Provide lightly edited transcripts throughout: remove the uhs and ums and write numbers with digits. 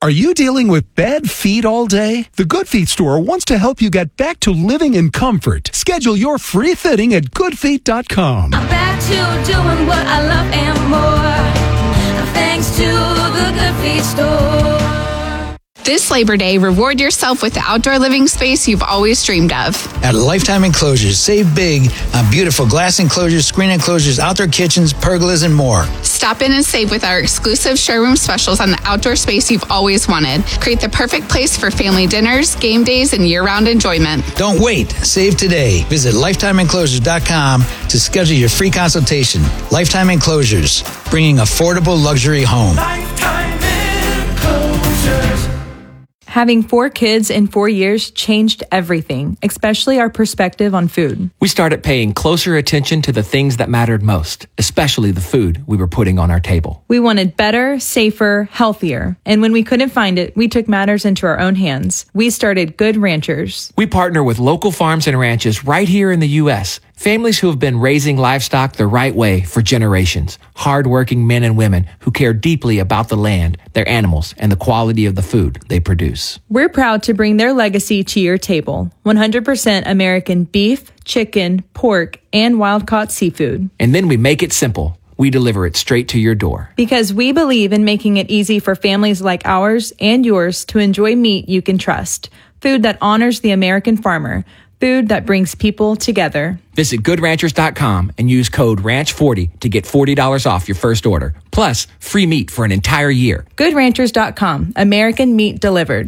Are you dealing with bad feet all day? The Good Feet store wants to help you get back to living in comfort. Schedule your free fitting at goodfeet.com. I'm back to doing what I love and more, thanks to the Good Feet store. This Labor Day, reward yourself with the outdoor living space you've always dreamed of. At Lifetime Enclosures, save big on beautiful glass enclosures, screen enclosures, outdoor kitchens, pergolas, and more. Stop in and save with our exclusive showroom specials on the outdoor space you've always wanted. Create the perfect place for family dinners, game days, and year-round enjoyment. Don't wait. Save today. Visit lifetimeenclosures.com to schedule your free consultation. Lifetime Enclosures, bringing affordable luxury home. Lifetime Enclosures. Having 4 kids in 4 years changed everything, especially our perspective on food. We started paying closer attention to the things that mattered most, especially the food we were putting on our table. We wanted better, safer, healthier. And when we couldn't find it, we took matters into our own hands. We started Good Ranchers. We partner with local farms and ranches right here in the U.S., families who have been raising livestock the right way for generations. Hard-working men and women who care deeply about the land, their animals, and the quality of the food they produce. We're proud to bring their legacy to your table. 100% American beef, chicken, pork, and wild-caught seafood. And then we make it simple. We deliver it straight to your door. Because we believe in making it easy for families like ours and yours to enjoy meat you can trust. Food that honors the American farmer. Food that brings people together. Visit GoodRanchers.com and use code RANCH40 to get $40 off your first order. Plus, free meat for an entire year. GoodRanchers.com. American meat delivered.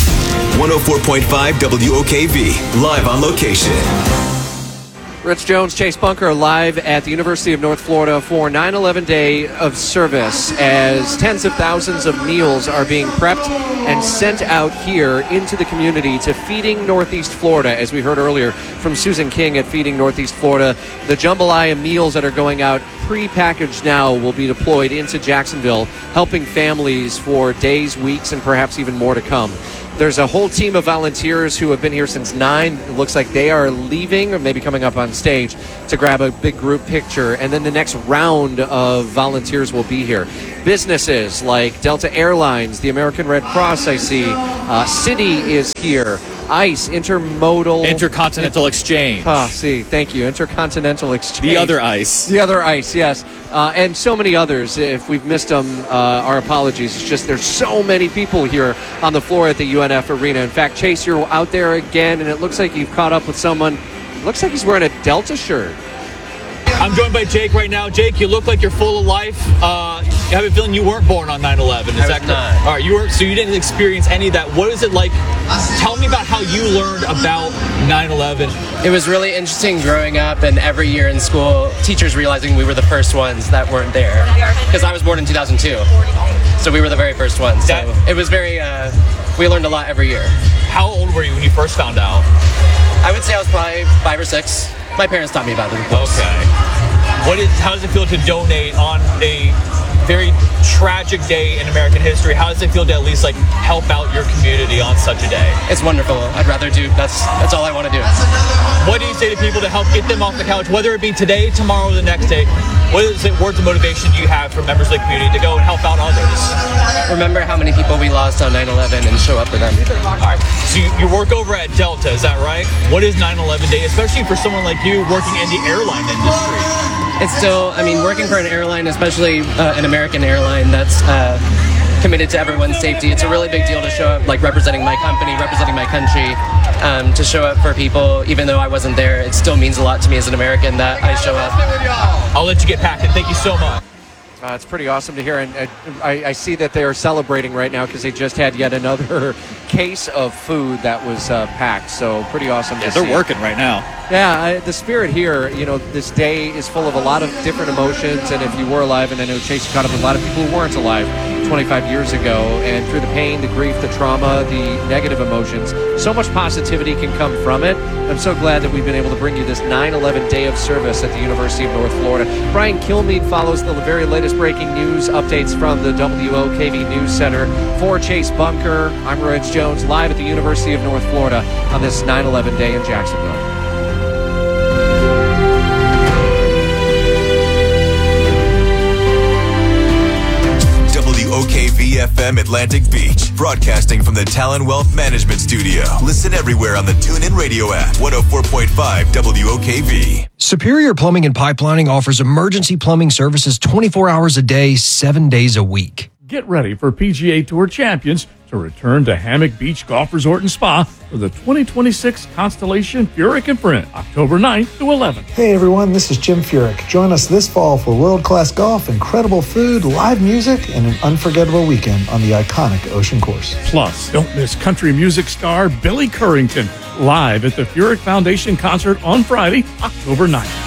104.5 WOKV. Live on location. Rich Jones, Chase Bunker, live at the University of North Florida for 9/11 Day of Service as tens of thousands of meals are being prepped and sent out here into the community to Feeding Northeast Florida. As we heard earlier from Susan King at Feeding Northeast Florida, the jambalaya meals that are going out pre-packaged now will be deployed into Jacksonville, helping families for days, weeks, and perhaps even more to come. There's a whole team of volunteers who have been here since 9. It looks like they are leaving or maybe coming up on stage to grab a big group picture. And then the next round of volunteers will be here. Businesses like Delta Airlines, the American Red Cross, I see. Citi is here. ICE, Intercontinental Exchange. Thank you. Intercontinental Exchange. The other ICE. The other ICE, yes. And so many others. If we've missed them, our apologies. It's just there's so many people here on the floor at the UNF Arena. In fact, Chase, you're out there again, and it looks like you've caught up with someone. Looks like he's wearing a Delta shirt. I'm joined by Jake right now. Jake, you look like you're full of life. I have a feeling you weren't born on 9/11. Is that correct? All right, you weren't. So you didn't experience any of that. What is it like? Tell me about how you learned about 9/11. It was really interesting growing up, and every year in school, teachers realizing we were the first ones that weren't there. Because I was born in 2002, so we were the very first ones. So it was very. We learned a lot every year. How old were you when you first found out? I would say I was probably 5 or 6. My parents taught me about it, of course. Okay. How does it feel to donate on a very tragic day in American history? How does it feel to at least help out your community on such a day? It's wonderful. I'd rather do. That's all I want to do. What do you say to people to help get them off the couch, whether it be today, tomorrow, or the next day? What is it, words of motivation do you have for members of the community to go and help out others? Remember how many people we lost on 9/11 and show up for them. All right. So you work over at Delta, is that right? What is 9/11 Day, especially for someone like you working in the airline industry? It's still, working for an airline, especially an American airline that's committed to everyone's safety. It's a really big deal to show up, representing my company, representing my country, to show up for people. Even though I wasn't there, it still means a lot to me as an American that I show up. I'll let you get packing. Thank you so much. It's pretty awesome to hear, and I see that they are celebrating right now because they just had yet another case of food that was packed, so pretty awesome to see. They're working right now. Yeah, the spirit here, this day is full of a lot of different emotions, and if you were alive, and I know Chase caught up with a lot of people who weren't alive 25 years ago, and through the pain, the grief, the trauma, the negative emotions, so much positivity can come from it. I'm so glad that we've been able to bring you this 9/11 Day of Service at the University of North Florida. Brian Kilmeade follows the very latest breaking news updates from the WOKV News Center. For Chase Bunker, I'm Rich Jones, live at the University of North Florida on this 9/11 Day in Jacksonville. WOKV WBFM Atlantic Beach, broadcasting from the Talon Wealth Management Studio. Listen everywhere on the TuneIn Radio app. 104.5 WOKV. Superior Plumbing and Pipelining offers emergency plumbing services 24 hours a day, 7 days a week. Get ready for PGA Tour champions to return to Hammock Beach Golf Resort and Spa for the 2026 Constellation Furyk and Friends, October 9th to 11th. Hey everyone, this is Jim Furyk. Join us this fall for world-class golf, incredible food, live music, and an unforgettable weekend on the iconic Ocean Course. Plus, don't miss country music star Billy Currington live at the Furyk Foundation concert on Friday, October 9th.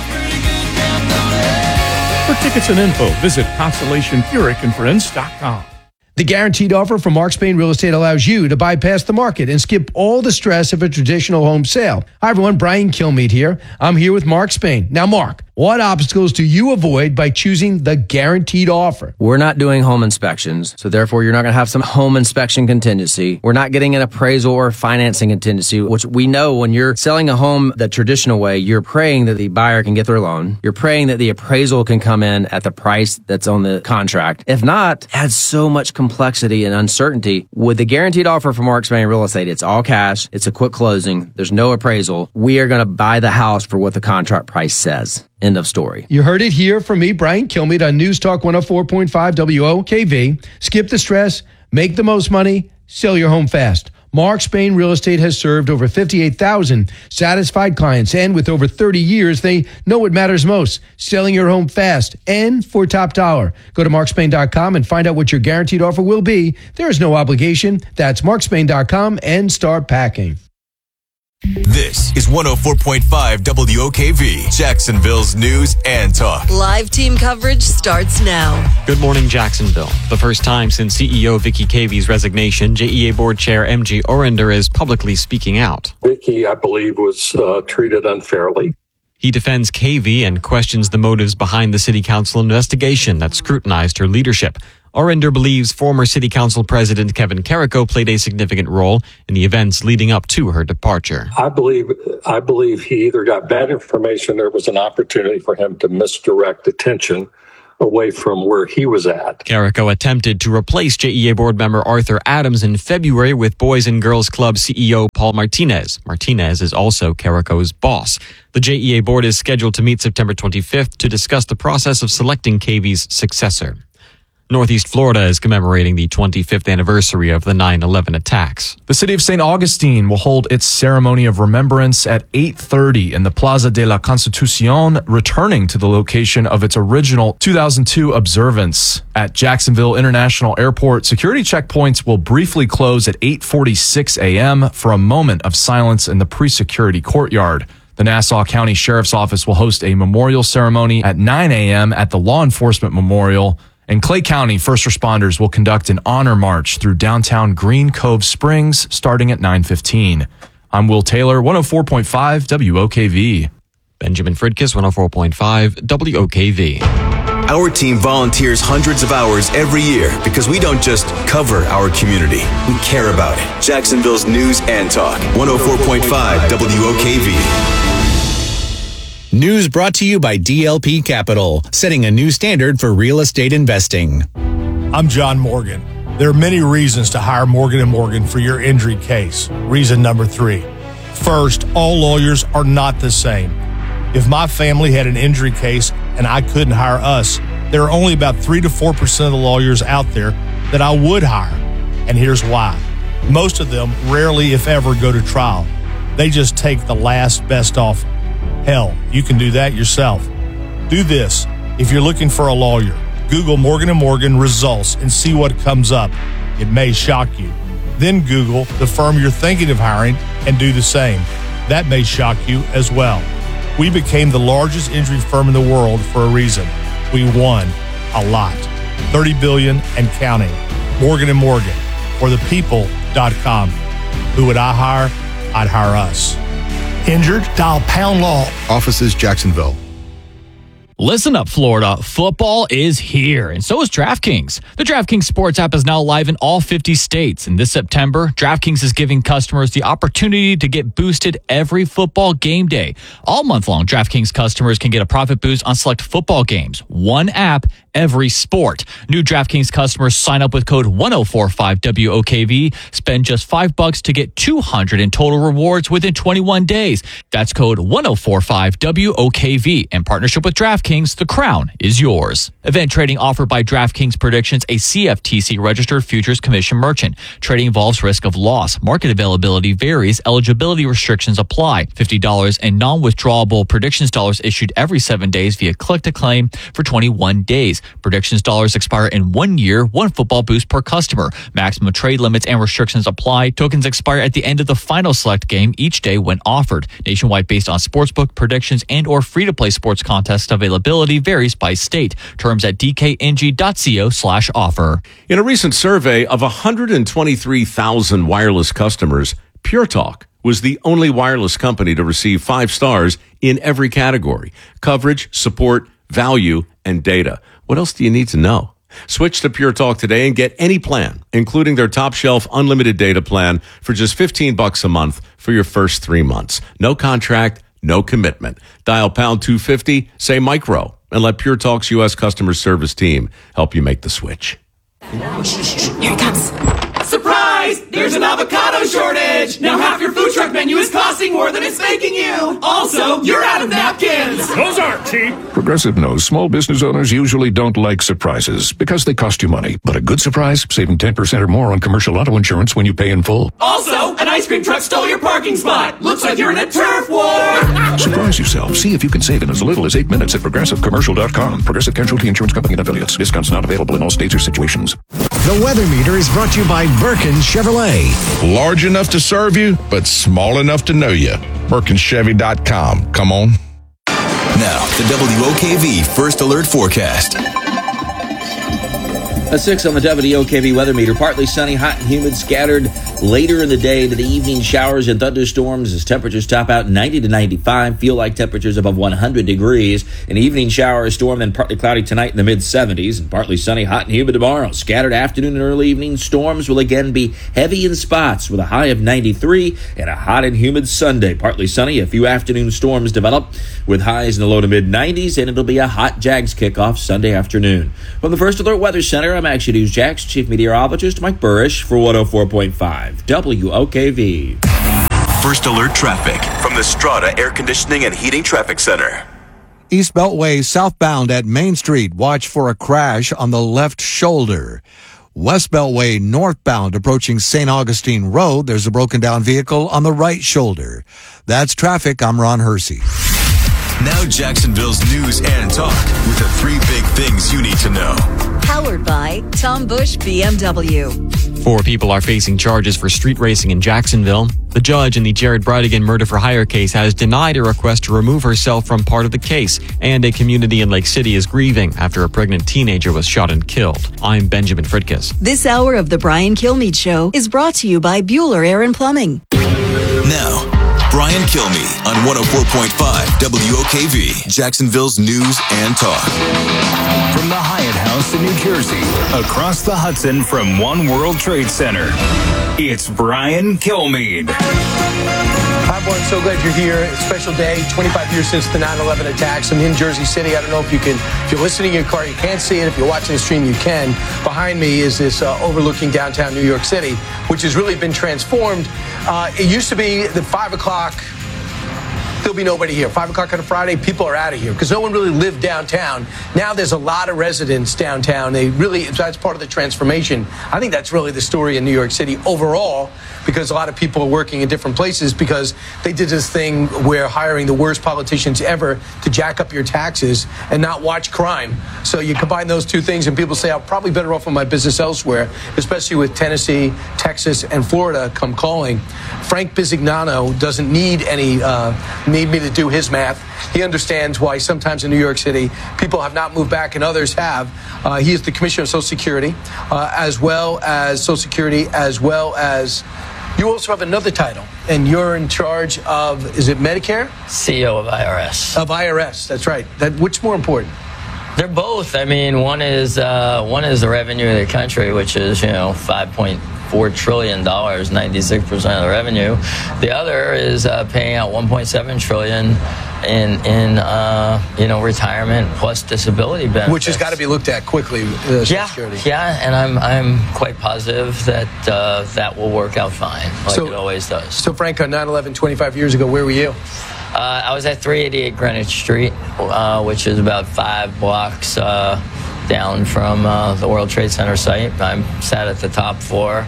For tickets and info, visit ConstellationFurykandFriends.com. The guaranteed offer from Mark Spain Real Estate allows you to bypass the market and skip all the stress of a traditional home sale. Hi, everyone. Brian Kilmeade here. I'm here with Mark Spain. Now, Mark, what obstacles do you avoid by choosing the guaranteed offer? We're not doing home inspections, so therefore you're not going to have some home inspection contingency. We're not getting an appraisal or financing contingency, which we know when you're selling a home the traditional way, you're praying that the buyer can get their loan. You're praying that the appraisal can come in at the price that's on the contract. If not, it adds so much complexity and uncertainty. With the guaranteed offer from Mark Spain Real Estate, it's all cash. It's a quick closing. There's no appraisal. We are going to buy the house for what the contract price says. End of story. You heard it here from me, Brian Kilmeade, on News Talk 104.5 WOKV. Skip the stress, make the most money, sell your home fast. Mark Spain Real Estate has served over 58,000 satisfied clients, and with over 30 years, they know what matters most, selling your home fast and for top dollar. Go to markspain.com and find out what your guaranteed offer will be. There is no obligation. That's markspain.com and start packing. This is 104.5 WOKV, Jacksonville's news and talk. Live team coverage starts now. Good morning, Jacksonville. The first time since CEO Vicky Cavy's resignation, JEA Board Chair MG Orinder is publicly speaking out. Vicky, I believe, was treated unfairly. He defends Cavey and questions the motives behind the City Council investigation that scrutinized her leadership. Orinder believes former City Council President Kevin Carrico played a significant role in the events leading up to her departure. I believe he either got bad information, there was an opportunity for him to misdirect attention away from where he was at. Carrico attempted to replace JEA board member Arthur Adams in February with Boys and Girls Club CEO Paul Martinez. Martinez is also Carrico's boss. The JEA board is scheduled to meet September 25th to discuss the process of selecting Cavy's successor. Northeast Florida is commemorating the 25th anniversary of the 9/11 attacks. The city of St. Augustine will hold its ceremony of remembrance at 8:30 in the Plaza de la Constitucion, returning to the location of its original 2002 observance. At Jacksonville International Airport, security checkpoints will briefly close at 8:46 a.m. for a moment of silence in the pre-security courtyard. The Nassau County Sheriff's Office will host a memorial ceremony at 9 a.m. at the Law Enforcement Memorial. In Clay County, first responders will conduct an honor march through downtown Green Cove Springs starting at 9:15. I'm Will Taylor, 104.5 WOKV. Benjamin Fridkis, 104.5 WOKV. Our team volunteers hundreds of hours every year because we don't just cover our community, we care about it. Jacksonville's news and talk, 104.5 WOKV. News brought to you by DLP Capital, setting a new standard for real estate investing. I'm John Morgan. There are many reasons to hire Morgan & Morgan for your injury case. Reason number 3. First, all lawyers are not the same. If my family had an injury case and I couldn't hire us, there are only about 3 to 4% of the lawyers out there that I would hire. And here's why. Most of them rarely, if ever, go to trial. They just take the last best offer. Hell, you can do that yourself. Do this. If you're looking for a lawyer, Google Morgan & Morgan results and see what comes up. It may shock you. Then Google the firm you're thinking of hiring and do the same. That may shock you as well. We became the largest injury firm in the world for a reason. We won a lot. $30 billion and counting. Morgan & Morgan. Or thepeople.com. Who would I hire? I'd hire us. Injured? Dial Pound Law. Offices Jacksonville. Listen up, Florida. Football is here, and so is DraftKings. The DraftKings Sports app is now live in all 50 states, and this September, DraftKings is giving customers the opportunity to get boosted every football game day. All month long, DraftKings customers can get a profit boost on select football games. One app, every sport. New DraftKings customers sign up with code 1045WOKV. Spend just $5 to get $200 in total rewards within 21 days. That's code 1045WOKV. In partnership with DraftKings, the crown is yours. Event trading offered by DraftKings Predictions, a CFTC registered futures commission merchant. Trading involves risk of loss. Market availability varies. Eligibility restrictions apply. $50 in non-withdrawable predictions dollars issued every 7 days via click to claim for 21 days. Predictions dollars expire in 1 year, 1 football boost per customer. Maximum trade limits and restrictions apply. Tokens expire at the end of the final select game each day when offered. Nationwide based on sportsbook predictions and or free-to-play sports contest availability varies by state. Terms at dkng.co/offer. In a recent survey of 123,000 wireless customers, Pure Talk was the only wireless company to receive 5 stars in every category: coverage, support, value, and data. What else do you need to know? Switch to Pure Talk today and get any plan, including their top shelf unlimited data plan for just $15 a month for your first 3 months. No contract, no commitment. Dial pound 250, say micro, and let Pure Talk's U.S. customer service team help you make the switch. Here it comes. Surprise! There's an avocado shortage! Now half your food truck menu is costing more than it's making you! Also, you're out of napkins! Those aren't cheap! Progressive knows small business owners usually don't like surprises because they cost you money. But a good surprise, saving 10% or more on commercial auto insurance when you pay in full. Also, an ice cream truck stole your parking spot! Looks like you're in a turf war! Surprise yourself. See if you can save in as little as 8 minutes at ProgressiveCommercial.com. Progressive Casualty Insurance Company and Affiliates. Discounts not available in all states or situations. The Weather Meter is brought to you by Birkin Chevrolet. Large enough to serve you, but small enough to know you. BirkinChevy.com. Come on. Now, the WOKV First Alert Forecast. A 6 on the WOKV weather meter. Partly sunny, hot and humid, scattered later in the day to the evening showers and thunderstorms as temperatures top out 90 to 95. Feel like temperatures above 100 degrees. An evening shower, storm, and partly cloudy tonight in the mid-70s. And partly sunny, hot and humid tomorrow. Scattered afternoon and early evening storms will again be heavy in spots with a high of 93 and a hot and humid Sunday. Partly sunny, a few afternoon storms develop with highs in the low to mid-90s, and it'll be a hot Jags kickoff Sunday afternoon. From the First Alert Weather Center, I'm Action News Jax Chief Meteorologist Mike Burrish for 104.5 WOKV. First Alert Traffic from the Strata Air Conditioning and Heating Traffic Center. East Beltway southbound at Main Street. Watch for a crash on the left shoulder. West Beltway northbound approaching St. Augustine Road. There's a broken down vehicle on the right shoulder. That's traffic. I'm Ron Hersey. Now Jacksonville's news and talk with the 3 big things you need to know. Powered by Tom Bush BMW. 4 people are facing charges for street racing in Jacksonville. The judge in the Jared Bridegan murder for hire case has denied a request to remove herself from part of the case, and a community in Lake City is grieving after a pregnant teenager was shot and killed. I'm Benjamin Fritkus. This hour of the Brian Kilmeade Show is brought to you by Bueller Air and Plumbing. Now, Brian Kilmeade on 104.5 WOKV, Jacksonville's news and talk. From the Hyatt House in New Jersey, across the Hudson from One World Trade Center, it's Brian Kilmeade. Hi, everyone. So glad you're here. It's a special day, 25 years since the 9/11 attacks. I'm in Jersey City. I don't know if you can, if you're listening in your car, you can't see it. If you're watching the stream, you can. Behind me is this overlooking downtown New York City, which has really been transformed. It used to be the 5 o'clock. There'll be nobody here. 5 o'clock on a Friday, people are out of here because no one really lived downtown. Now there's a lot of residents downtown. That's part of the transformation. I think that's really the story in New York City overall, because a lot of people are working in different places because they did this thing where hiring the worst politicians ever to jack up your taxes and not watch crime. So you combine those two things and people say, I'm probably better off with my business elsewhere, especially with Tennessee, Texas, and Florida come calling. Frank Bisignano doesn't need me to do his math. He understands why sometimes in New York City people have not moved back and others have. He is the Commissioner of Social Security, as well as you also have another title, and you're in charge of, is it Medicare? CEO of IRS. Of IRS, that's right. Which more important? They're both. I mean, one is the revenue of the country, which is, $5.4 trillion, 96% of the revenue. The other is paying out $1.7 trillion retirement plus disability benefits, which has got to be looked at quickly. Security. Yeah, and I'm quite positive that that will work out fine, like it always does. So, Frank, on 9/11, 25 years ago, where were you? I was at 388 Greenwich Street, which is about 5 blocks down from the World Trade Center site. I sat at the top floor.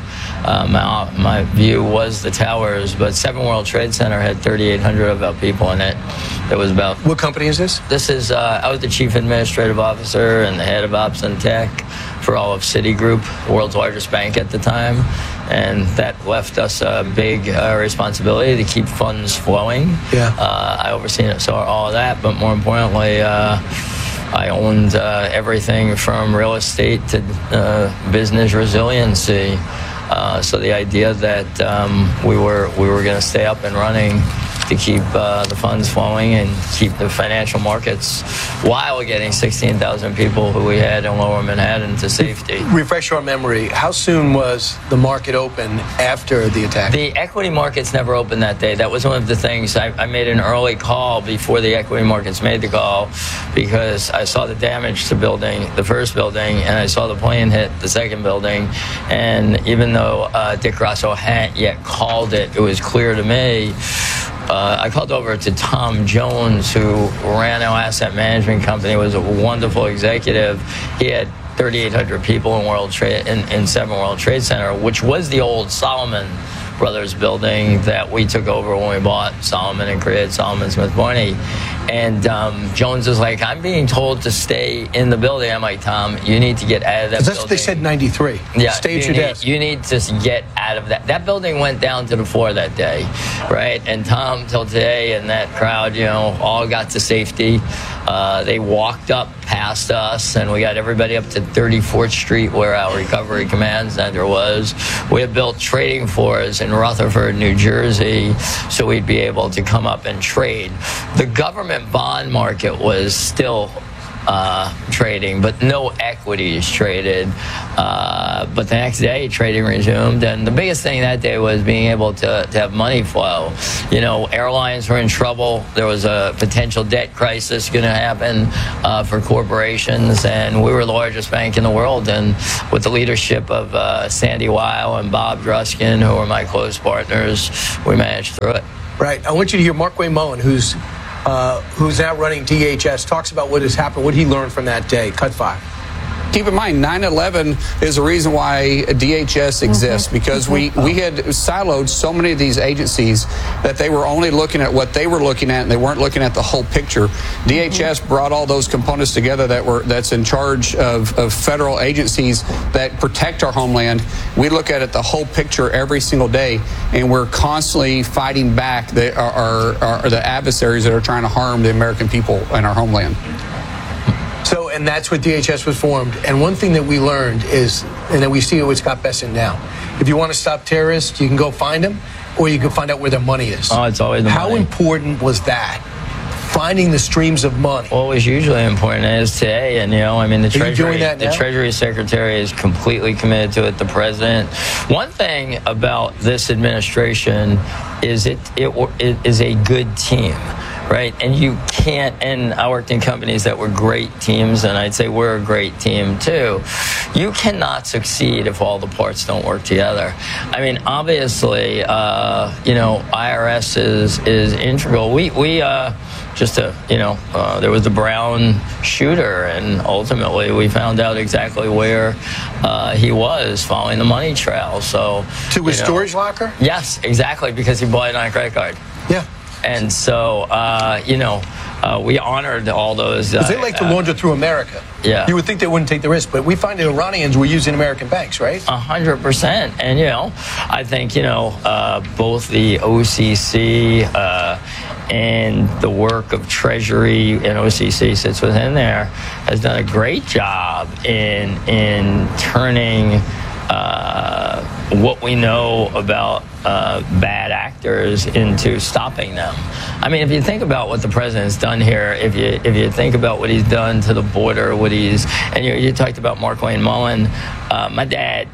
My view was the towers, but 7 World Trade Center had 3,800 of our people in it. There was about... What company is this? This is, I was the chief administrative officer and the head of ops and tech for all of Citigroup, the world's largest bank at the time. And that left us a big responsibility to keep funds flowing. Yeah. I saw all of that, but more importantly, I owned everything from real estate to business resiliency. So the idea that we were going to stay up and running to keep the funds flowing and keep the financial markets while getting 16,000 people who we had in Lower Manhattan to safety. Refresh our memory. How soon was the market open after the attack? The equity markets never opened that day. That was one of the things. I made an early call before the equity markets made the call because I saw the damage to the first building, and I saw the plane hit the second building. And even though Dick Grasso hadn't yet called it, it was clear to me. I called over to Tom Jones, who ran our asset management company, was a wonderful executive. He had 3,800 people in 7 World Trade Center, which was the old Salomon Brothers building that we took over when we bought Salomon and created Salomon Smith Barney. And Jones is like, I'm being told to stay in the building. I'm like, Tom, you need to get out of that building. That's what they said in 93. Yeah, stay at your desk. You need to get out of that. That building went down to the floor that day, right? And Tom, till today, and that crowd, all got to safety. They walked up past us, and we got everybody up to 34th Street, where our recovery command center was. We had built trading floors in Rutherford, New Jersey, so we'd be able to come up and trade. The government bond market was still trading, but no equities traded. But the next day, trading resumed, and the biggest thing that day was being able to have money flow. Airlines were in trouble. There was a potential debt crisis going to happen for corporations, and we were the largest bank in the world. And with the leadership of Sandy Weil and Bob Druskin, who were my close partners, we managed through it. Right. I want you to hear Markwayne Mullen, who's now running DHS, talks about what has happened, what he learned from that day. Cut 5. Keep in mind, 9/11 is the reason why DHS exists, because we had siloed so many of these agencies that they were only looking at what they were looking at, and they weren't looking at the whole picture. DHS brought all those components together that's in charge of federal agencies that protect our homeland. We look at it the whole picture every single day, and we're constantly fighting back the adversaries that are trying to harm the American people and our homeland. So, and that's what DHS was formed. And one thing that we learned is, and that we see with Scott Bessent now, if you want to stop terrorists, you can go find them, or you can find out where their money is. Oh, it's always the money. How important was that? Finding the streams of money. Well, it was hugely important. It is today, and the Treasury Secretary is completely committed to it. The President. One thing about this administration is it is a good team. Right, and you can't, and I worked in companies that were great teams, and I'd say we're a great team too. You cannot succeed if all the parts don't work together. Obviously, IRS is integral. There was a Brown shooter, and ultimately we found out exactly where he was following the money trail. So to his storage locker? Yes, exactly, because he bought it on a credit card. Yeah. And so, we honored all those. Because they like to launder through America. Yeah. You would think they wouldn't take the risk, but we find the Iranians were using American banks, right? 100%. And, I think, both the OCC and the work of Treasury, and OCC sits within there, has done a great job in turning what we know about bad actors into stopping them. If you think about what the president's done here, if you think about what he's done to the border, and you talked about Markwayne Mullen. My dad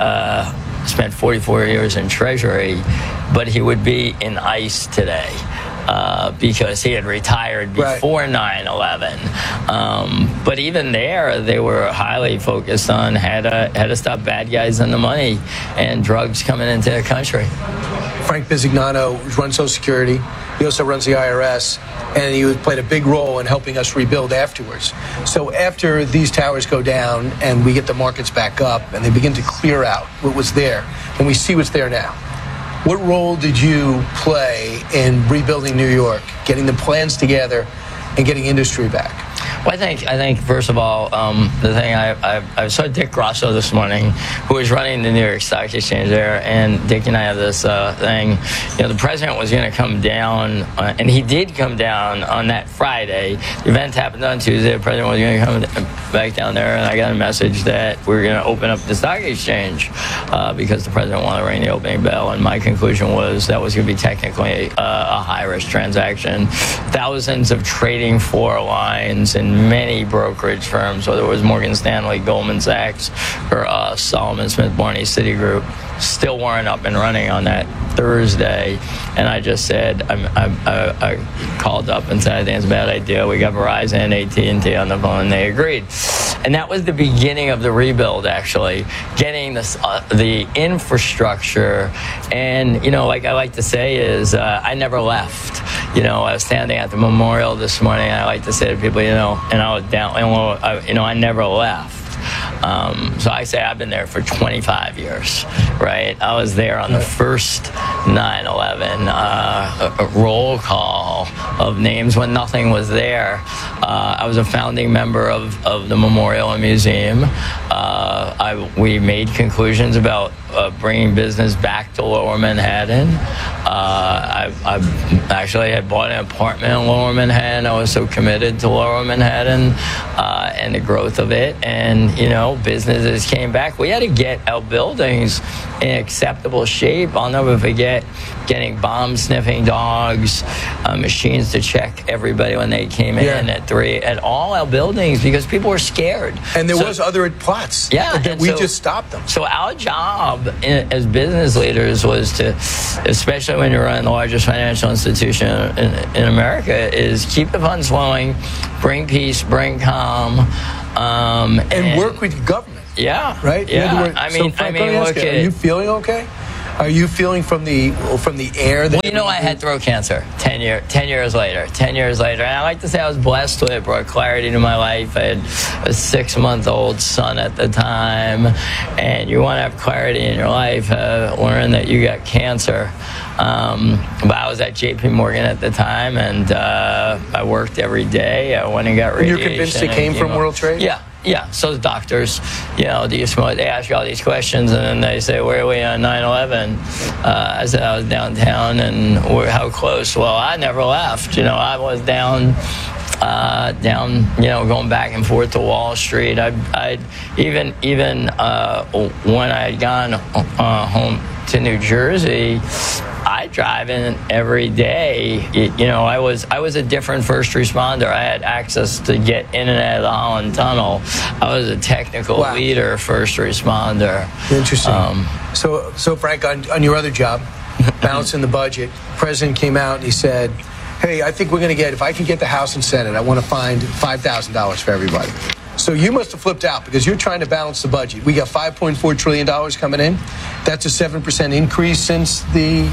spent 44 years in Treasury, but he would be in ICE today. because he had retired before 9/11. But even there, they were highly focused on how to stop bad guys and the money and drugs coming into the country. Frank Bisignano runs Social Security. He also runs the IRS, and he played a big role in helping us rebuild afterwards. So after these towers go down and we get the markets back up and they begin to clear out what was there, and we see what's there now, what role did you play in rebuilding New York, getting the plans together, and getting industry back? Well, I think first of all, the thing I saw Dick Grosso this morning, who was running the New York Stock Exchange there, and Dick and I have this thing. You know, the president was going to come down, and he did come down on that Friday. The event happened on Tuesday. The president was going to come back down there, and I got a message that we were going to open up the stock exchange because the president wanted to ring the opening bell. And my conclusion was that was going to be technically a high-risk transaction. Thousands of trading floor lines and many brokerage firms, whether it was Morgan Stanley, Goldman Sachs, or us, Solomon Smith Barney, Citigroup, still weren't up and running on that Thursday. And I just said, I called up and said, I think it's a bad idea. We got Verizon and AT&T on the phone, and they agreed. And that was the beginning of the rebuild, actually, getting the infrastructure. And, you know, like I like to say is, I never left. You know, I was standing at the memorial this morning. I like to say to people, you know, and I was down, you know, I never left. So I say I've been there for 25 years, right? I was there on the first 9/11 roll call of names when nothing was there. I was a founding member of the Memorial and Museum. We made conclusions about bringing business back to Lower Manhattan. I actually had bought an apartment in Lower Manhattan. I was so committed to Lower Manhattan and the growth of it. And, you know, businesses came back. We had to get our buildings in acceptable shape. I'll never forget getting bomb-sniffing dogs, machines to check everybody when they came in at all our buildings because people were scared. And there was other plots. Yeah. And we just stopped them. So our job as business leaders was to, especially when you're running the largest financial institution in America, is keep the funds flowing, bring peace, bring calm, and work with government. Yeah. Right? Yeah. I mean, look at, are you feeling okay? Are you feeling from the air? Well, you know, I had throat cancer 10 years later. And I like to say I was blessed with it. It brought clarity to my life. I had a 6-month-old son at the time. And you want to have clarity in your life, learn that you got cancer. But I was at JP Morgan at the time, and I worked every day. I went and got radiation. And you're convinced it came from World Trade? Yeah. Yeah, so the doctors, you know, they ask you all these questions, and then they say, where are we on 9/11? I said I was downtown, and how close? Well, I never left. You know, I was down, you know, going back and forth to Wall Street. I'd even when I had gone home to New Jersey, I drive in every day. You know, I was a different first responder. I had access to get in and out of the Holland Tunnel. I was a technical leader, first responder. Interesting. So Frank, on your other job, balancing the budget, the president came out and he said, hey, I think we're going to if I can get the House and Senate, I want to find $5,000 for everybody. So you must have flipped out because you're trying to balance the budget. We got $5.4 trillion coming in. That's a 7% increase since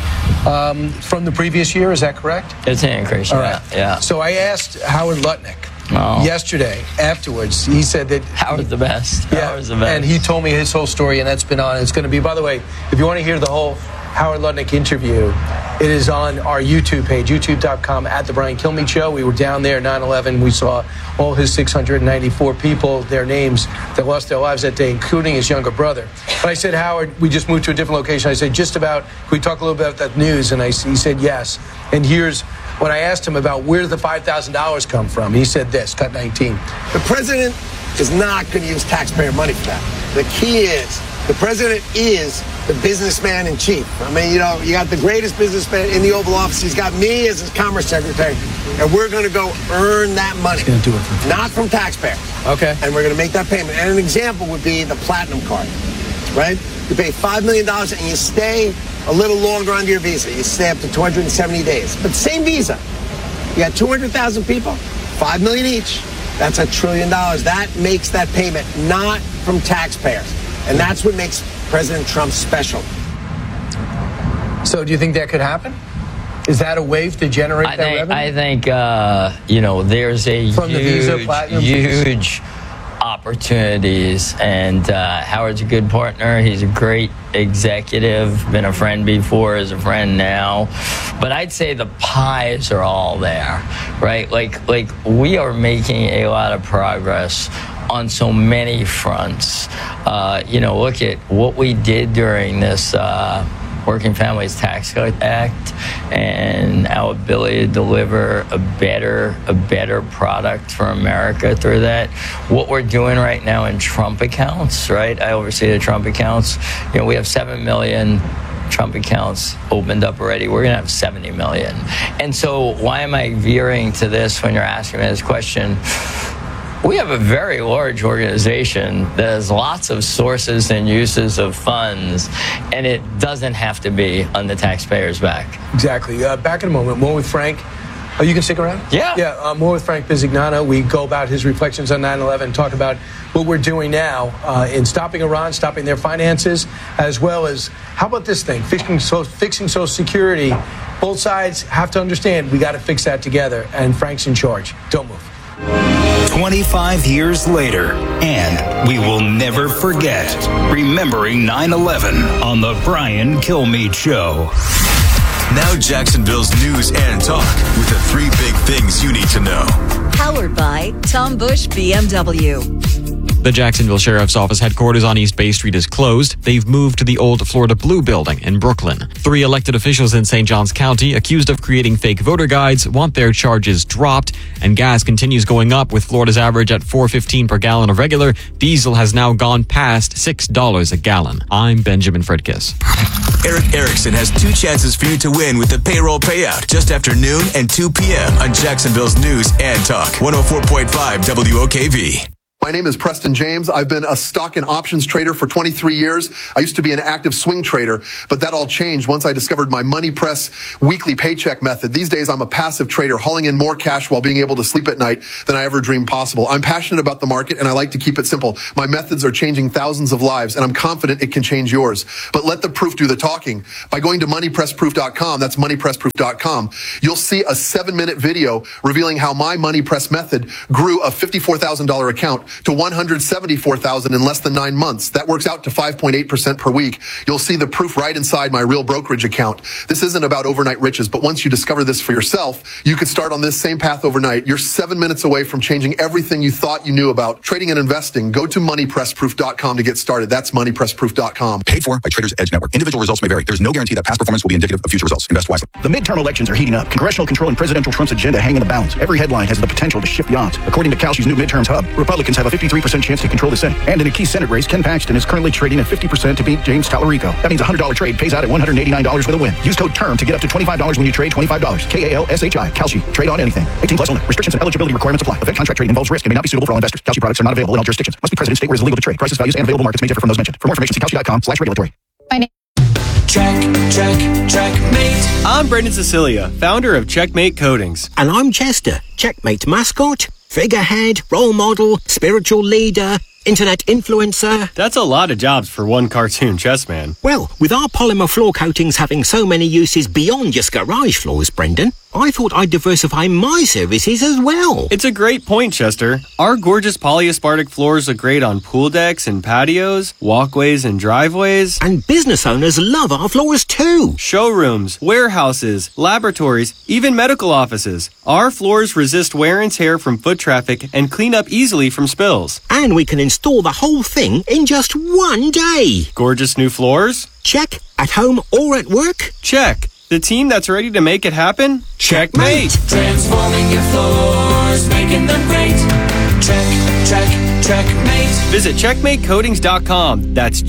from the previous year. Is that correct? It's an increase. All right. Yeah. So I asked Howard Lutnick yesterday afterwards. He said that Howard's the best. Yeah, Howard's the best. And he told me his whole story, and that's been on. It's going to be, by the way, if you want to hear the whole Howard Lutnick interview, it is on our YouTube page, youtube.com @The Brian Kilmeade Show. We were down there 9/11. We saw all his 694 people, their names, that lost their lives that day, including his younger brother. But I said, Howard, we just moved to a different location. I said, can we talk a little bit about that news? And he said, yes. And here's when I asked him about where did the $5,000 come from. He said this, cut 19. The president is not going to use taxpayer money for that. The key is the president is the businessman in chief. I mean, you know, you got the greatest businessman in the Oval Office. He's got me as his Commerce Secretary, and we're going to go earn that money. He's going to do it not from taxpayers. Okay. And we're going to make that payment. And an example would be the Platinum Card, right? You pay $5 million and you stay a little longer under your visa. You stay up to 270 days. But same visa. You got 200,000 people, $5 million each. That's $1 trillion. That makes that payment not from taxpayers. And that's what makes President Trump special. So do you think that could happen? Is that a wave to generate that revenue? I think, there's a huge opportunities, and Howard's a good partner. He's a great executive, been a friend before, is a friend now. But I'd say the pies are all there, right? Like we are making a lot of progress on so many fronts. Look at what we did during this Working Families Tax Cut Act and our ability to deliver a better product for America through that. What we're doing right now in Trump accounts, right? I oversee the Trump accounts. We have 7 million Trump accounts opened up already. We're going to have 70 million. And so why am I veering to this when you're asking me this question? We have a very large organization that has lots of sources and uses of funds, and it doesn't have to be on the taxpayer's back. Exactly. Back in a moment, more with Frank. Oh, you can stick around? Yeah. More with Frank Bisignano. We go about his reflections on 9/11, talk about what we're doing now in stopping Iran, stopping their finances, as well as, how about this thing, fixing Social Security. Both sides have to understand we got to fix that together, and Frank's in charge. Don't move. 25 years later, and we will never forget remembering 9/11 on the Brian Kilmeade Show. Now Jacksonville's news and talk with the 3 big things you need to know. Powered by Tom Bush BMW. The Jacksonville Sheriff's Office headquarters on East Bay Street is closed. They've moved to the old Florida Blue building in Brooklyn. 3 elected officials in St. Johns County accused of creating fake voter guides want their charges dropped. And gas continues going up, with Florida's average at $4.15 per gallon of regular. Diesel has now gone past $6 a gallon. I'm Benjamin Fredkiss. Eric Erickson has 2 chances for you to win with the payroll payout just after noon and 2 p.m. on Jacksonville's News and Talk 104.5 WOKV. My name is Preston James. I've been a stock and options trader for 23 years. I used to be an active swing trader, but that all changed once I discovered my Money Press weekly paycheck method. These days, I'm a passive trader, hauling in more cash while being able to sleep at night than I ever dreamed possible. I'm passionate about the market, and I like to keep it simple. My methods are changing thousands of lives, and I'm confident it can change yours. But let the proof do the talking. By going to moneypressproof.com, that's moneypressproof.com, you'll see a 7-minute video revealing how my Money Press method grew a $54,000 account to $174,000 in less than 9 months. That works out to 5.8% per week. You'll see the proof right inside my real brokerage account. This isn't about overnight riches, but once you discover this for yourself, you could start on this same path overnight. You're 7 minutes away from changing everything you thought you knew about trading and investing. Go to moneypressproof.com to get started. That's moneypressproof.com. Paid for by Traders Edge Network. Individual results may vary. There's no guarantee that past performance will be indicative of future results. Invest wisely. The midterm elections are heating up. Congressional control and presidential Trump's agenda hang in the balance. Every headline has the potential to shift the odds. According to Kalshi's new midterms hub, Republicans have a 53% chance to control the Senate. And in a key Senate race, Ken Paxton is currently trading at 50% to beat James Tallarico. That means a $100 trade pays out at $189 with a win. Use code TERM to get up to $25 when you trade $25. KALSHI. Kalshi. Trade on anything. 18 plus only. Restrictions and eligibility requirements apply. Event contract trading involves risk and may not be suitable for all investors. Kalshi products are not available in all jurisdictions. Must be present in state where it is illegal to trade. Prices, values, and available markets may differ from those mentioned. For more information, see Kalshi.com/regulatory. Checkmate. I'm Brendan Cecilia, founder of Checkmate Coatings. And I'm Chester, Checkmate mascot, figurehead, role model, spiritual leader, internet influencer. That's a lot of jobs for one cartoon chess man. Well, with our polymer floor coatings having so many uses beyond just garage floors, Brendan, I thought I'd diversify my services as well. It's a great point, Chester. Our gorgeous polyaspartic floors look great on pool decks and patios, walkways and driveways. And business owners love our floors too. Showrooms, warehouses, laboratories, even medical offices. Our floors resist wear and tear from foot traffic and clean up easily from spills. And we can install the whole thing in just 1 day. Gorgeous new floors? Check. At home or at work? Check. The team that's ready to make it happen? Checkmate! Transforming your floors, making them great. Checkmate. Visit checkmatecoatings.com. That's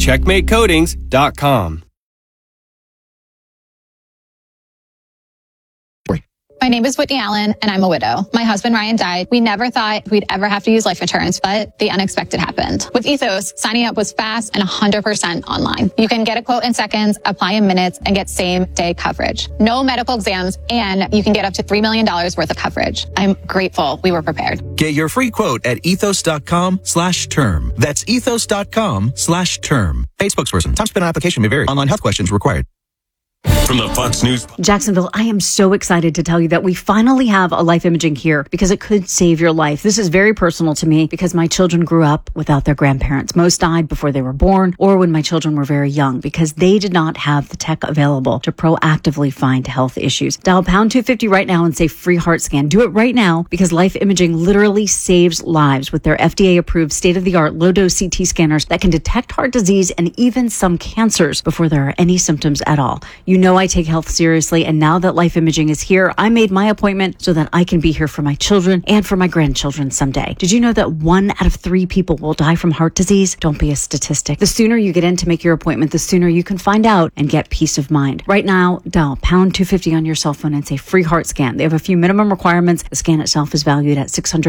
checkmatecoatings.com. My name is Whitney Allen, and I'm a widow. My husband, Ryan, died. We never thought we'd ever have to use life insurance, but the unexpected happened. With Ethos, signing up was fast and 100% online. You can get a quote in seconds, apply in minutes, and get same-day coverage. No medical exams, and you can get up to $3 million worth of coverage. I'm grateful we were prepared. Get your free quote at ethos.com/term. That's ethos.com/term. Paid spokesperson. Time spent on application may vary. Online health questions required. From the Fox News. Jacksonville, I am so excited to tell you that we finally have a life imaging here because it could save your life. This is very personal to me because my children grew up without their grandparents. Most died before they were born or when my children were very young because they did not have the tech available to proactively find health issues. Dial pound 250 right now and say free heart scan. Do it right now because life imaging literally saves lives with their FDA-approved state-of-the-art low-dose CT scanners that can detect heart disease and even some cancers before there are any symptoms at all. You know I take health seriously, and now that life imaging is here, I made my appointment so that I can be here for my children and for my grandchildren someday. Did you know that 1 out of 3 people will die from heart disease? Don't be a statistic. The sooner you get in to make your appointment, the sooner you can find out and get peace of mind. Right now, dial pound 250 on your cell phone and say free heart scan. They have a few minimum requirements. The scan itself is valued at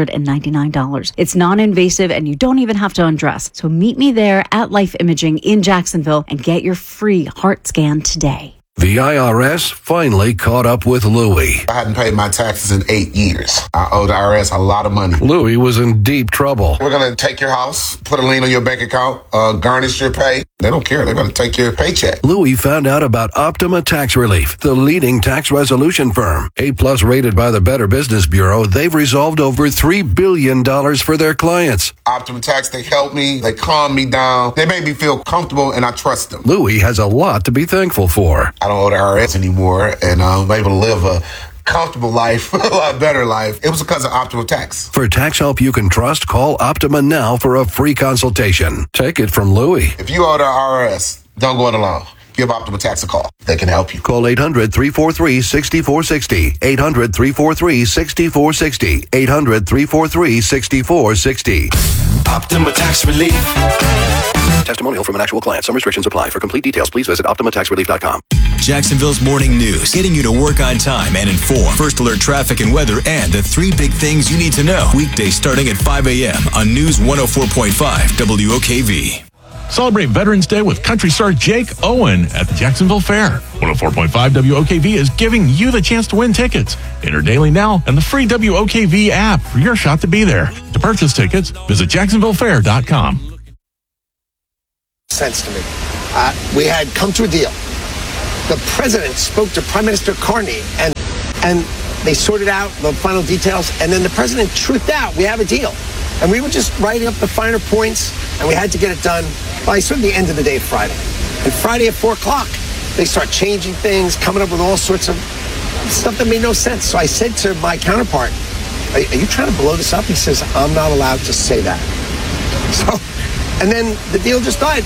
$699. It's non-invasive and you don't even have to undress. So meet me there at Life Imaging in Jacksonville and get your free heart scan today. The IRS finally caught up with Louie. I hadn't paid my taxes in 8 years. I owe the IRS a lot of money. Louie was in deep trouble. We're going to take your house, put a lien on your bank account, garnish your pay. They don't care. They're going to take your paycheck. Louie found out about Optima Tax Relief, the leading tax resolution firm. A+ rated by the Better Business Bureau, they've resolved over $3 billion for their clients. Optima Tax, they help me. They calm me down. They make me feel comfortable, and I trust them. Louie has a lot to be thankful for. I don't owe the IRS anymore, and I'm able to live a comfortable life, a lot better life. It was because of Optima Tax. For tax help you can trust, call Optima now for a free consultation. Take it from Louie. If you owe the IRS, don't go it alone. Give Optima Tax a call. They can help you. Call 800-343-6460. 800-343-6460. 800-343-6460. Optima Tax Relief. Testimonial from an actual client. Some restrictions apply. For complete details, please visit OptimaTaxRelief.com. Jacksonville's morning news, getting you to work on time and informed. First alert traffic and weather and the 3 big things you need to know. Weekdays starting at 5 a.m. on News 104.5 WOKV. Celebrate Veterans Day with country star Jake Owen at the Jacksonville Fair. 104.5 WOKV is giving you the chance to win tickets. Enter daily now and the free WOKV app for your shot to be there. To purchase tickets, visit JacksonvilleFair.com. Sense to me. We had come to a deal. The president spoke to Prime Minister Carney, and they sorted out the final details, and then the president truthed out, we have a deal. And we were just writing up the finer points, and we had to get it done by sort of the end of the day Friday. And Friday at 4 o'clock, they start changing things, coming up with all sorts of stuff that made no sense. So I said to my counterpart, are you trying to blow this up? He says, I'm not allowed to say that. So, and then the deal just died.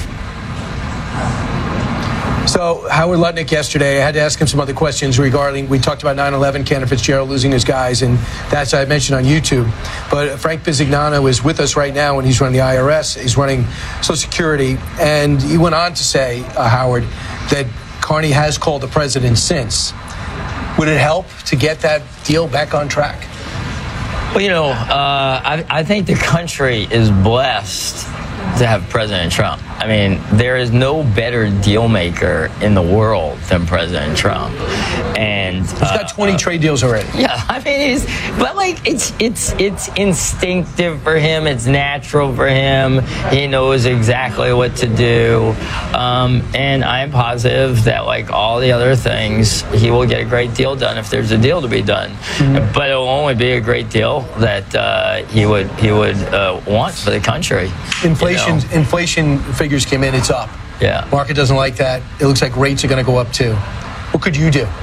So Howard Lutnick yesterday, I had to ask him some other questions regarding, we talked about 9/11, Kenneth Fitzgerald losing his guys, and that's I mentioned on YouTube. But Frank Bisignano is with us right now, and he's running the IRS. He's running Social Security, and he went on to say, Howard, that Carney has called the president since. Would it help to get that deal back on track? Well, you know, I think the country is blessed to have President Trump. I mean, there is no better deal maker in the world than President Trump. And he's got 20 trade deals already. Yeah, I mean, it's instinctive for him. It's natural for him. He knows exactly what to do. And I'm positive that, like all the other things, he will get a great deal done if there's a deal to be done. Mm-hmm. But it will only be a great deal that he would want for the country. Inflation figures came in, it's up. Yeah. Market doesn't like that. It looks like rates are going to go up too. What could you do?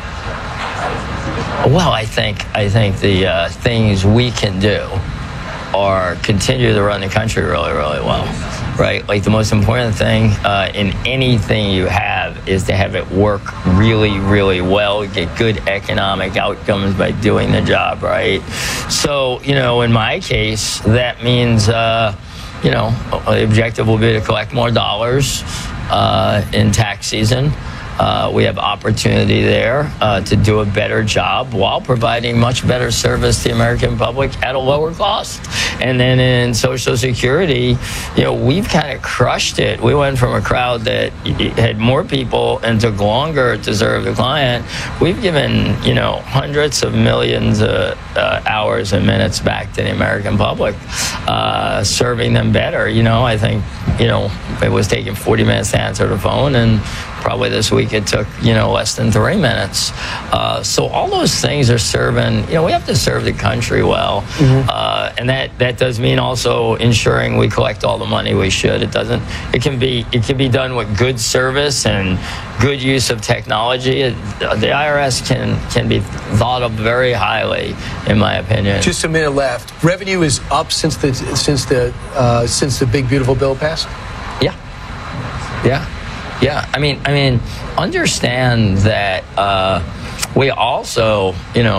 Well, I think the things we can do are continue to run the country really, really well, right? Like the most important thing in anything you have is to have it work really, really well, get good economic outcomes by doing the job, right? So, you know, in my case, that means you know, the objective will be to collect more dollars in tax season. We have opportunity there to do a better job while providing much better service to the American public at a lower cost. And then in Social Security, we've kind of crushed it. We went from a crowd that had more people and took longer to serve the client. We've given, hundreds of millions of hours and minutes back to the American public, serving them better. I think, it was taking 40 minutes to answer the phone, and probably this week it took, less than 3 minutes. So all those things are serving, we have to serve the country well. And that does mean also ensuring we collect all the money we should. It can be done with good service and good use of technology. The IRS can be thought of very highly, in my opinion. Just a minute left. Revenue is up since the big beautiful bill passed? Yeah. I mean, understand that we also,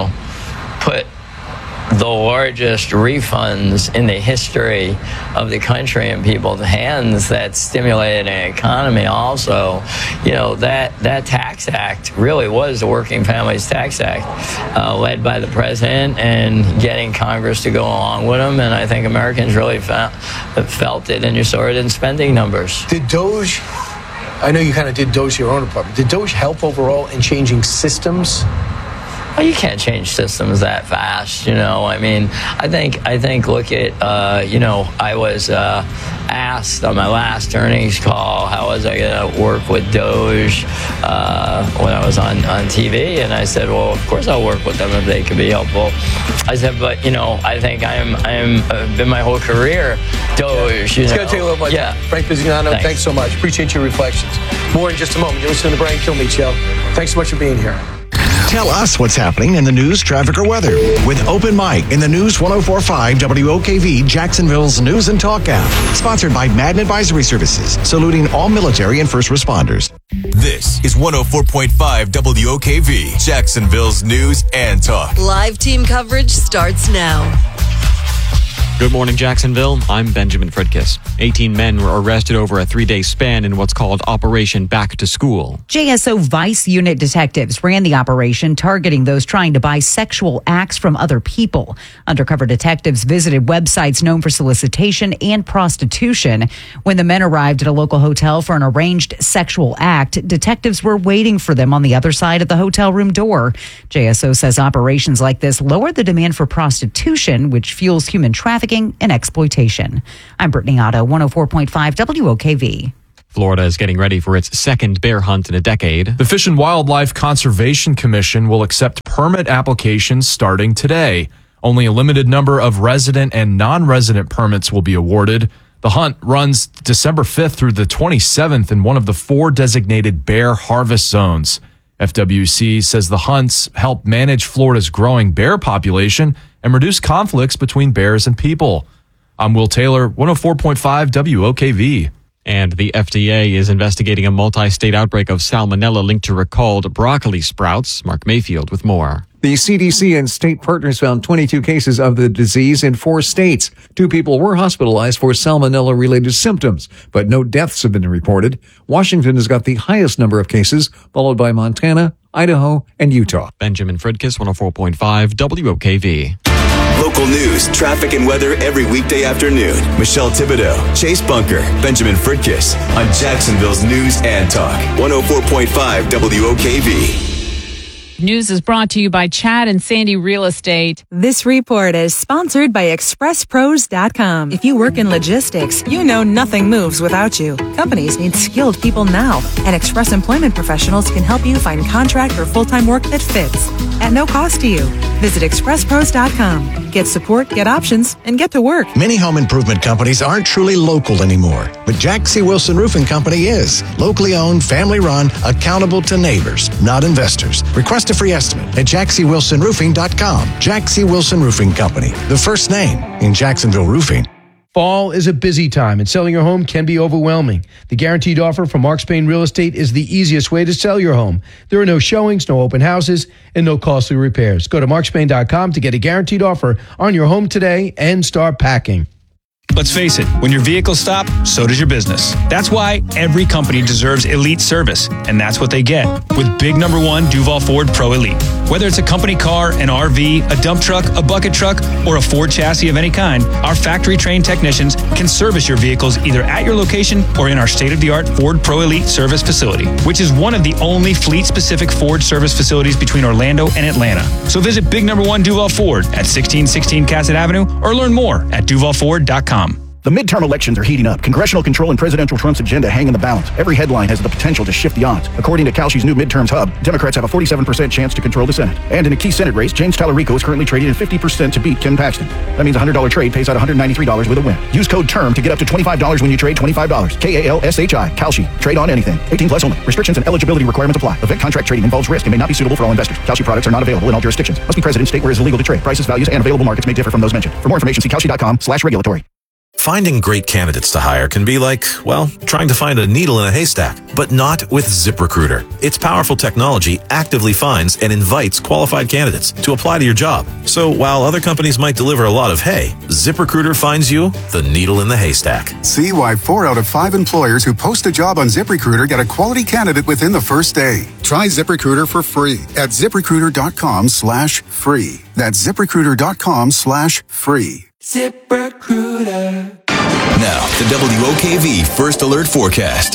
put the largest refunds in the history of the country in people's hands that stimulated an economy also. That Tax Act really was the Working Families Tax Act, led by the president and getting Congress to go along with them. And I think Americans really felt it, and you saw it in spending numbers. Did DOGE, I know you kind of did DOGE your own department, did DOGE help overall in changing systems? Well, you can't change systems that fast, I think, look at, I was asked on my last earnings call, how was I going to work with DOGE when I was on TV? And I said, well, of course I'll work with them if they can be helpful. I said, but, I think I've been my whole career DOGE, It's going to take a little more. Yeah. Frank Bisignano, thanks so much. Appreciate your reflections. More in just a moment. You're listening to the Brian Kilmeade Show. Thanks so much for being here. Tell us what's happening in the news, traffic, or weather with Open Mic in the News 104.5 WOKV Jacksonville's News and Talk app. Sponsored by Madden Advisory Services, saluting all military and first responders. This is 104.5 WOKV Jacksonville's News and Talk. Live team coverage starts now. Good morning, Jacksonville. I'm Benjamin Fredkiss. 18 men were arrested over a 3-day span in what's called Operation Back to School. JSO Vice Unit detectives ran the operation targeting those trying to buy sexual acts from other people. Undercover detectives visited websites known for solicitation and prostitution. When the men arrived at a local hotel for an arranged sexual act, detectives were waiting for them on the other side of the hotel room door. JSO says operations like this lower the demand for prostitution, which fuels human trafficking and exploitation. I'm Brittany Otto, 104.5 WOKV. Florida is getting ready for its second bear hunt in a decade. The Fish and Wildlife Conservation Commission will accept permit applications starting today. Only a limited number of resident and non-resident permits will be awarded. The hunt runs December 5th through the 27th in one of the 4 designated bear harvest zones. FWC says the hunts help manage Florida's growing bear population and reduce conflicts between bears and people. I'm Will Taylor, 104.5 WOKV. And the FDA is investigating a multi-state outbreak of salmonella linked to recalled broccoli sprouts. Mark Mayfield with more. The CDC and state partners found 22 cases of the disease in 4 states. 2 people were hospitalized for salmonella-related symptoms, but no deaths have been reported. Washington has got the highest number of cases, followed by Montana, Idaho, and Utah. Benjamin Fredkiss, 104.5 WOKV. Local news, traffic, and weather every weekday afternoon. Michelle Thibodeau, Chase Bunker, Benjamin Fredkiss on Jacksonville's News and Talk. 104.5 WOKV. News is brought to you by Chad and Sandy Real Estate. This report is sponsored by ExpressPros.com. If you work in logistics, you know nothing moves without you. Companies need skilled people now, and Express Employment Professionals can help you find contract or full-time work that fits at no cost to you. Visit ExpressPros.com. Get support, get options, and get to work. Many home improvement companies aren't truly local anymore, but Jack C. Wilson Roofing Company is. Locally owned, family run, accountable to neighbors, not investors. Request a free estimate at jackcwilsonroofing.com. Jack C. Wilson Roofing Company, the first name in Jacksonville roofing. Fall is a busy time, and selling your home can be overwhelming. The guaranteed offer from Mark Spain Real Estate is the easiest way to sell your home. There are no showings, no open houses, and no costly repairs. Go to markspain.com to get a guaranteed offer on your home today and start packing. Let's face it, when your vehicles stop, so does your business. That's why every company deserves elite service, and that's what they get with big number one Duval Ford Pro Elite. Whether it's a company car, an RV, a dump truck, a bucket truck, or a Ford chassis of any kind, our factory-trained technicians can service your vehicles either at your location or in our state-of-the-art Ford Pro Elite service facility, which is one of the only fleet-specific Ford service facilities between Orlando and Atlanta. So visit big number one Duval Ford at 1616 Cassett Avenue or learn more at duvalford.com. The midterm elections are heating up. Congressional control and Presidential Trump's agenda hang in the balance. Every headline has the potential to shift the odds. According to Kalshi's new midterms hub, Democrats have a 47% chance to control the Senate. And in a key Senate race, James Tallarico is currently trading at 50% to beat Ken Paxton. That means a $100 trade pays out $193 with a win. Use code TERM to get up to $25 when you trade $25. KALSHI. Kalshi. Trade on anything. 18 plus only. Restrictions and eligibility requirements apply. Event contract trading involves risk and may not be suitable for all investors. Kalshi products are not available in all jurisdictions. Must be present in state where it is illegal to trade. Prices, values, and available markets may differ from those mentioned. For more information, see kalshi.com/regulatory. Finding great candidates to hire can be like, well, trying to find a needle in a haystack, but not with ZipRecruiter. Its powerful technology actively finds and invites qualified candidates to apply to your job. So while other companies might deliver a lot of hay, ZipRecruiter finds you the needle in the haystack. See why 4 out of 5 employers who post a job on ZipRecruiter get a quality candidate within the first day. Try ZipRecruiter for free at ZipRecruiter.com/free. That's ZipRecruiter.com/free. ZipRecruiter. Now, the WOKV First Alert Forecast.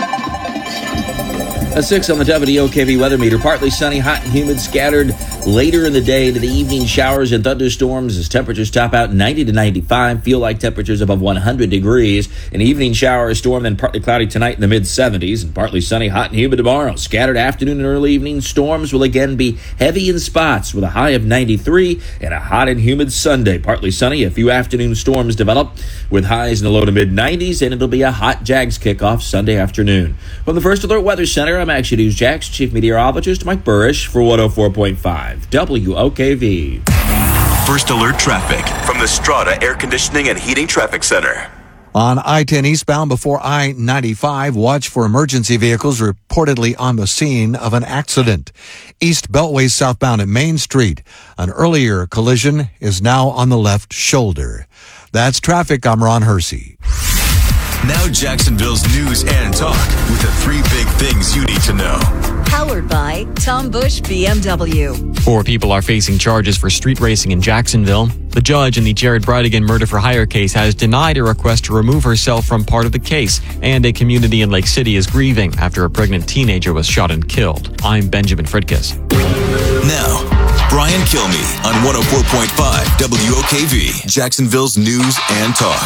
A 6 on the WOKV weather meter. Partly sunny, hot and humid, scattered later in the day to the evening showers and thunderstorms as temperatures top out 90 to 95. Feel like temperatures above 100 degrees. An evening shower, storm, and partly cloudy tonight in the mid-70s. And partly sunny, hot and humid tomorrow. Scattered afternoon and early evening storms will again be heavy in spots with a high of 93 and a hot and humid Sunday. Partly sunny, a few afternoon storms develop with highs in the low to mid-90s, and it'll be a hot Jags kickoff Sunday afternoon. From the First Alert Weather Center, I'm Action News Jax Chief Meteorologist Mike Burrish for 104.5 WOKV. First Alert Traffic from the Strata Air Conditioning and Heating Traffic Center. On I-10 eastbound before I-95, watch for emergency vehicles reportedly on the scene of an accident. East Beltway southbound at Main Street. An earlier collision is now on the left shoulder. That's traffic. I'm Ron Hersey. Now Jacksonville's news and talk with the 3 big things you need to know. Powered by Tom Bush BMW. 4 people are facing charges for street racing in Jacksonville. The judge in the Jared Bridegan murder for hire case has denied a request to remove herself from part of the case, and a community in Lake City is grieving after a pregnant teenager was shot and killed. I'm Benjamin Fritkus. Now, Brian Kilmeade on 104.5 WOKV, Jacksonville's news and talk.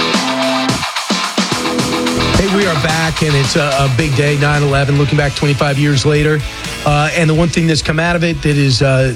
Hey, we are back, and it's a big day, 9/11, looking back 25 years later. And the one thing that's come out of it that is